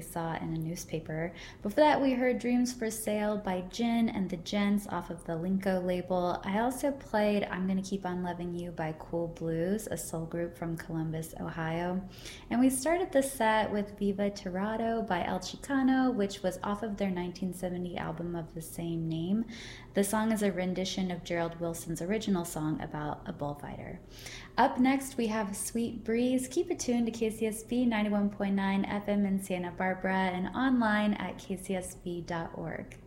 saw in a newspaper. Before that, we heard Dreams for Sale by Jin and the Gents off of the Linko label. I also played I'm Gonna Keep on Loving You by Cool Blues, a soul group from Columbus, Ohio. And we started the set with Viva Tirado by El Chicano, which was off of their 1970 album of the same name. The song is a rendition of Gerald Wilson's original song about a bullfighter. Up next, we have Sweet Breeze. Keep it tuned to KCSB 91.9 FM in Santa Barbara and online at kcsb.org.